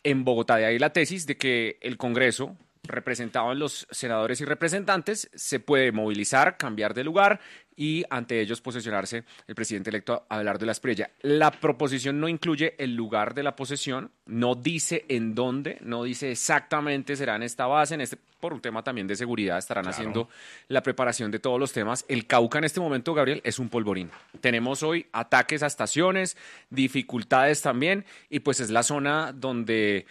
en Bogotá. De ahí la tesis de que el Congreso, representado en los senadores y representantes, se puede movilizar, cambiar de lugar y ante ellos posesionarse el presidente electo Abelardo de la Espriella. La proposición no incluye el lugar de la posesión, no dice en dónde, no dice exactamente será en esta base, por un tema también de seguridad estarán haciendo la preparación de todos los temas. El Cauca en este momento, Gabriel, es un polvorín. Tenemos hoy ataques a estaciones, dificultades también, y pues es la zona donde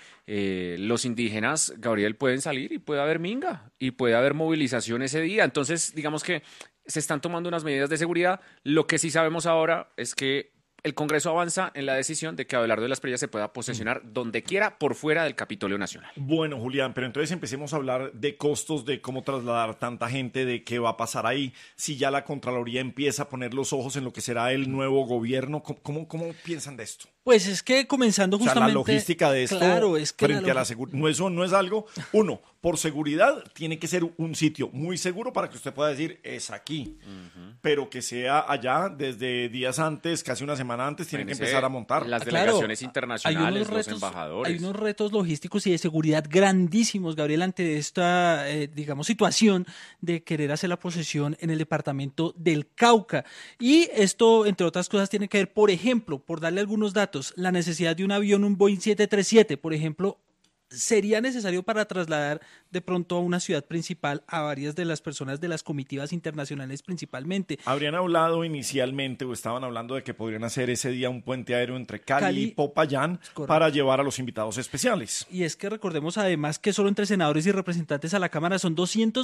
los indígenas, Gabriel, pueden salir y puede haber minga y puede haber movilización ese día. Entonces, digamos que se están tomando unas medidas de seguridad. Lo que sí sabemos ahora es que el Congreso avanza en la decisión de que Abelardo de la Espriella se pueda posesionar donde quiera por fuera del Capitolio Nacional. Bueno, Julián, pero entonces empecemos a hablar de costos, de cómo trasladar tanta gente, de qué va a pasar ahí, si ya la Contraloría empieza a poner los ojos en lo que será el nuevo gobierno. ¿Cómo piensan de esto? Pues es que comenzando justamente... O sea, la logística de esto claro, es que frente a la seguridad. No, eso no es algo... Uno, por seguridad, tiene que ser un sitio muy seguro para que usted pueda decir, es aquí. Pero que sea allá desde días antes, casi una semana antes, tienen que empezar a montar. Las delegaciones internacionales, los embajadores. Hay unos retos logísticos y de seguridad grandísimos, Gabriel, ante esta, situación de querer hacer la posesión en el departamento del Cauca. Y esto, entre otras cosas, tiene que ver, por ejemplo, por darle algunos datos, la necesidad de un avión, un Boeing 737, por ejemplo, sería necesario para trasladar de pronto a una ciudad principal a varias de las personas de las comitivas internacionales principalmente. Habrían hablado inicialmente o estaban hablando de que podrían hacer ese día un puente aéreo entre Cali y Popayán para llevar a los invitados especiales. Y es que recordemos además que solo entre senadores y representantes a la Cámara son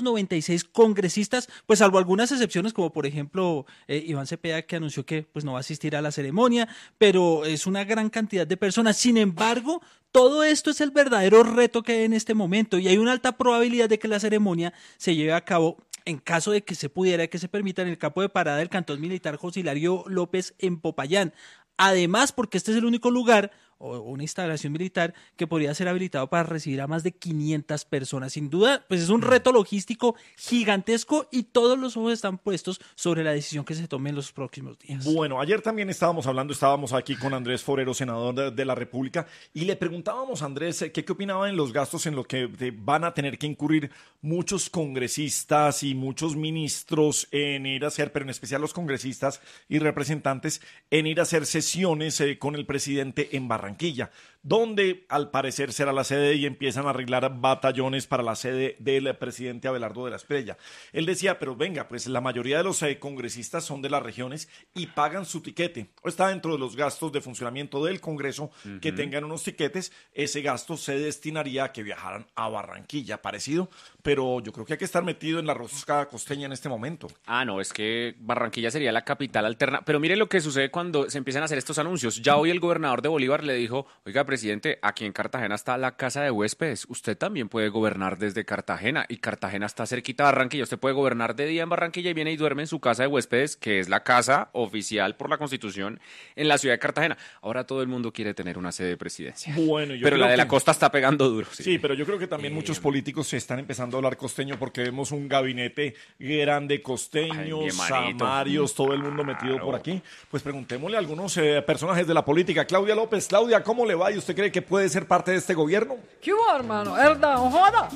296 congresistas, pues salvo algunas excepciones como por ejemplo Iván Cepeda, que anunció que pues no va a asistir a la ceremonia, pero es una gran cantidad de personas. Sin embargo, todo esto es el verdadero reto que hay en este momento y hay una alta probabilidad de que la ceremonia se lleve a cabo en caso de que se pudiera, que se permita, en el campo de parada del cantón militar José Hilario López en Popayán. Además, porque este es el único lugar o una instalación militar que podría ser habilitado para recibir a más de 500 personas. Sin duda, pues es un reto logístico gigantesco y todos los ojos están puestos sobre la decisión que se tome en los próximos días. Bueno, ayer también estábamos aquí con Andrés Forero, senador de la República, y le preguntábamos a Andrés qué opinaba en los gastos en los que van a tener que incurrir muchos congresistas y muchos ministros en ir a hacer, pero en especial los congresistas y representantes, en ir a hacer sesiones con el presidente en Barranquilla, donde al parecer será la sede y empiezan a arreglar batallones para la sede del presidente Abelardo de la Espriella. Él decía, pero venga, pues la mayoría de los congresistas son de las regiones y pagan su tiquete. O está dentro de los gastos de funcionamiento del Congreso que tengan unos tiquetes. Ese gasto se destinaría a que viajaran a Barranquilla, parecido, pero yo creo que hay que estar metido en la rosca costeña en este momento. No, es que Barranquilla sería la capital alterna. Pero mire lo que sucede cuando se empiezan a hacer estos anuncios. Ya hoy el gobernador de Bolívar le dijo, oiga, presidente, aquí en Cartagena está la casa de huéspedes, usted también puede gobernar desde Cartagena y Cartagena está cerquita de Barranquilla, usted puede gobernar de día en Barranquilla y viene y duerme en su casa de huéspedes, que es la casa oficial por la Constitución en la ciudad de Cartagena. Ahora todo el mundo quiere tener una sede de presidencia. Bueno, pero la de la costa está pegando duro. Sí, pero yo creo que también muchos políticos se están empezando a hablar costeño porque vemos un gabinete grande costeños, samarios, todo el mundo metido por aquí. Pues preguntémosle a algunos personajes de la política. Claudia López, Claudia, ¿cómo le va? ¿Y usted cree que puede ser parte de este gobierno? ¿Qué hubo, hermano? ¿Verdad? ¡Joda!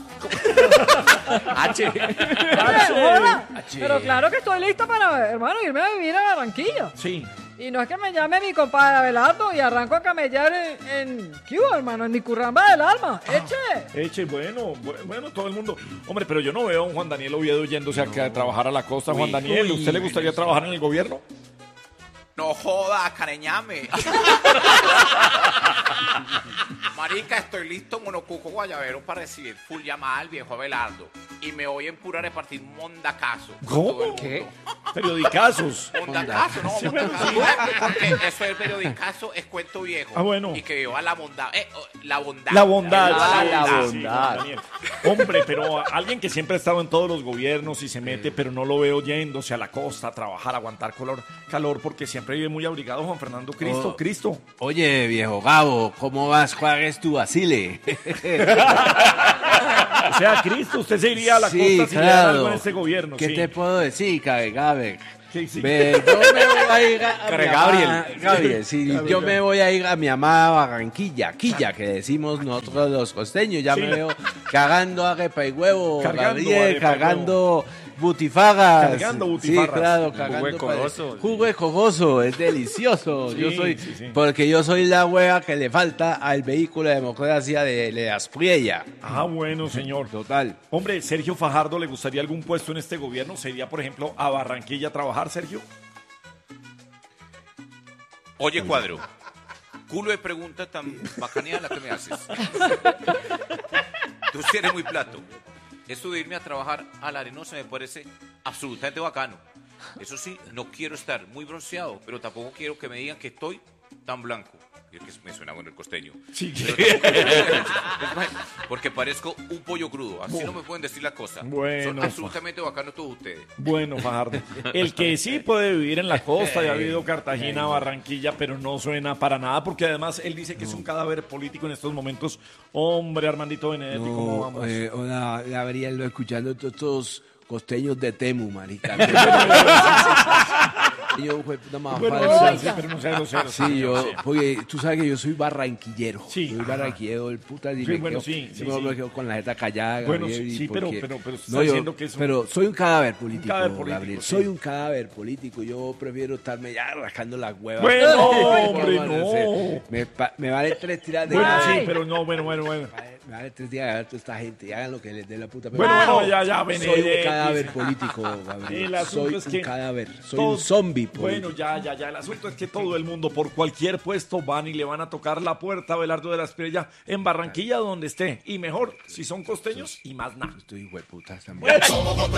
H. ¡Joda! Pero claro que estoy lista para, hermano, irme a vivir a Barranquilla. Sí. Y no es que me llame mi compadre Abelardo y arranco a camellar en ¿qué hubo, hermano? En mi curramba del alma. Eche, bueno, todo el mundo. Hombre, pero yo no veo a un Juan Daniel Oviedo yéndose a trabajar a la costa. Juan Daniel, ¿usted le gustaría trabajar en el gobierno? No joda, careñame. Marica, estoy listo, monocuco guayabero, para recibir full llamada al viejo Abelardo. Y me voy a empurar a repartir mondacazos. ¿Cómo? ¿Qué? Periodicazos. Mondacazos, no, mondacazos. Porque eso del periodicazo es cuento viejo. Bueno. Y que viva la bondad. La bondad. La bondad. La bondad. Sí, hombre, pero alguien que siempre ha estado en todos los gobiernos y se mete, pero no lo veo yéndose a la costa a trabajar, a aguantar calor, porque siempre vive muy abrigado. Juan Fernando Cristo. Oye, viejo Gabo, ¿cómo vas? ¿Cuál es tu Basile? O sea, Cristo, usted se iría a la costa si le dan algo en este gobierno. ¿Qué te puedo decir, Gabe? Sí, sí. Yo me voy a ir a Care mi Gabriel. amada- Gabriel, sí, yo me voy a ir a mi amada Barranquilla, Quilla, que decimos nosotros los costeños. Ya Sí. me veo cagando arepa y huevo, Cargando Gabriel, arepa y cargando butifarras. Cargando butifarras. Sí, claro, Jugo cargando. de cogoso. Jugo de cogoso, es delicioso. Sí, yo soy, sí. porque yo soy la hueva que le falta al vehículo de democracia de las Priella. Ah, bueno, señor. Total. Hombre, Sergio Fajardo, ¿le gustaría algún puesto en este gobierno? ¿Sería, por ejemplo, a Barranquilla a trabajar, Sergio? Oye, Cuadro, culo de pregunta tan bacanía la que me haces. Tú sí eres muy plato. Eso de irme a trabajar a la Arenosa me parece absolutamente bacano. Eso sí, no quiero estar muy bronceado, pero tampoco quiero que me digan que estoy tan blanco. Y es que me suena bueno el costeño. Sí. Porque parezco un pollo crudo. Así no me pueden decir la cosa. Bueno, Son absolutamente bacanos todos ustedes. Bueno, Fajardo. El que sí puede vivir en la costa, ya ha habido Cartagena, Barranquilla, pero no suena para nada, porque además él dice que es un cadáver político en estos momentos. Hombre, Armandito Benedetti, ¿cómo vamos? Hola, Gabriel, escuchando todos estos costeños de Temu, marica. Yo, fue puta más Bueno, falsa. sí, pero no sea grosero. Sí, yo, porque tú sabes que yo soy barranquillero. Sí, soy ajá. barranquillero, el puta. Y Sí, me bueno, quedo, sí, yo sí, me sí. quedo con la jeta callada, Bueno, Gabriel, sí, y pero porque- está diciendo que es un- pero soy un cadáver político, cadáver político, Gabriel. sí. Soy un cadáver político. Yo prefiero estarme ya rascando las huevas. Bueno, Ay, hombre, no, no. Me vale 3 tiras de Bueno, gas. sí, pero no, bueno. Me vale 3 días de ver toda esta gente y hagan lo que les dé la puta. Bueno, ya, Soy Benedetti. un cadáver político, Gabriel. El asunto Soy es un que cadáver. Soy todo- un zombie político. Bueno, ya. El asunto es que todo el mundo, por cualquier puesto, van y le van a tocar la puerta a Abelardo de la Espriella en Barranquilla, donde esté. Y mejor, si son costeños y más nada. Estoy hueputas también.